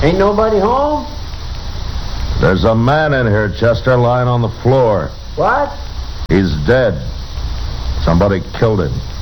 Ain't nobody home? There's a man in here, Chester, lying on the floor. What? He's dead. Somebody killed him.